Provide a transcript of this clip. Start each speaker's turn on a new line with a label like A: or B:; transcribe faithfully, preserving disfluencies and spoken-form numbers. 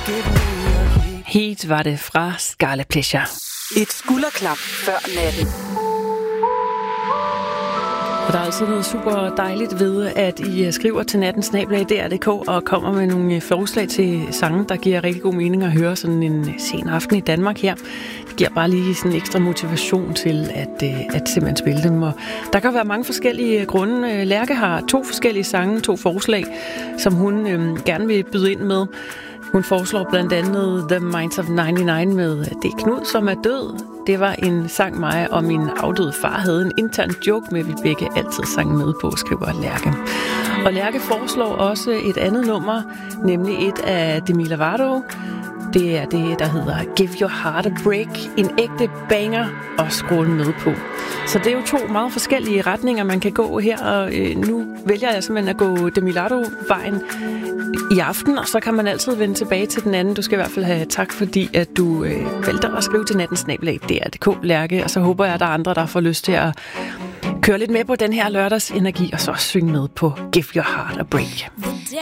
A: Heat var det fra Scarlet Pleasure.
B: Et skulderklap før natten.
A: Og der er altså noget super dejligt ved, at I skriver til natten snabel-a punktum d r punktum d k og kommer med nogle forslag til sange, der giver rigtig god mening at høre sådan en sen aften i Danmark her. Det giver bare lige sådan en ekstra motivation til at, at simpelthen spille dem. Og der kan være mange forskellige grunde. Lærke har to forskellige sange, to forslag, som hun øhm, gerne vil byde ind med. Hun foreslår blandt andet The Minds of nioghalvfems med Det Knud, som er død. Det var en sang, mig og min afdøde far havde en intern joke med, at vi begge altid sang med på, skriver Lærke. Og Lærke foreslår også et andet nummer, nemlig et af Demi Lovato. Det er det, der hedder Give Your Heart a Break. En ægte banger at scrolle med på. Så det er jo to meget forskellige retninger, man kan gå her. Og øh, nu vælger jeg simpelthen at gå Demi Lovato-vejen i aften, og så kan man altid vende tilbage til den anden. Du skal i hvert fald have tak, fordi at du øh, valgte at skrive til natten snabel-a punktum d r punktum d k, Lærke. Og så håber jeg, at der er andre, der får lyst til at køre lidt med på den her lørdagsenergi, og så synge med på Give Your Heart a Break.